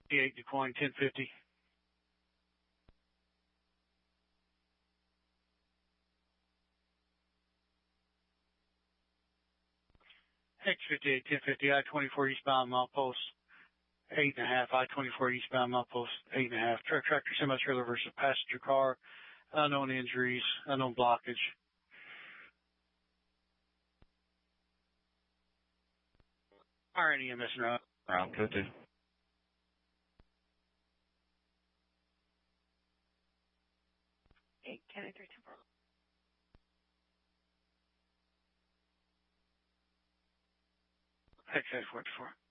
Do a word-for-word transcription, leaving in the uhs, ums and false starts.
eight DuQuoin, ten fifty. X fifty-eight, ten fifty, I twenty-four eastbound milepost, eight and a half, I twenty-four eastbound milepost, eight and a half. Truck, tractor, semi-trailer versus passenger car, unknown injuries, unknown blockage. R N E M S route. Round two two. Eight, County three two four. X eight forty-four.